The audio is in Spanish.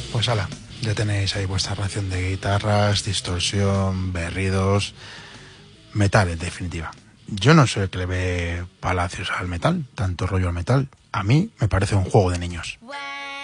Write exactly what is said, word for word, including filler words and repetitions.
Pues ala, ya tenéis ahí vuestra ración de guitarras, distorsión, berridos, metal en definitiva. Yo no soy el que le ve palacios al metal, tanto rollo al metal. A mí me parece un juego de niños.